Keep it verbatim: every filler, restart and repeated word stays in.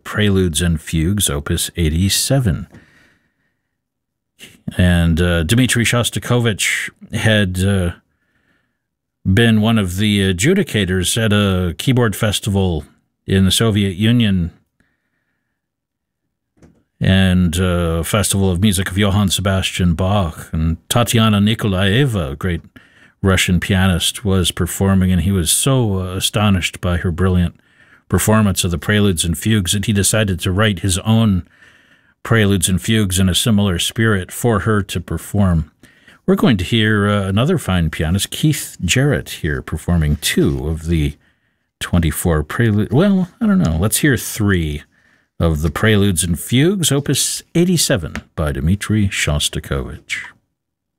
Preludes and Fugues, Opus eighty-seven. And uh, Dmitri Shostakovich had uh, been one of the adjudicators at a keyboard festival in the Soviet Union and a festival of music of Johann Sebastian Bach. And Tatiana Nikolaeva, a great Russian pianist, was performing, and he was so uh, astonished by her brilliant performance of the Preludes and Fugues that he decided to write his own Preludes and Fugues in a similar spirit for her to perform. We're going to hear uh, another fine pianist, Keith Jarrett, here performing two of the twenty-four Preludes. Well, I don't know. Let's hear three of the Preludes and Fugues, Opus eighty-seven by Dmitri Shostakovich.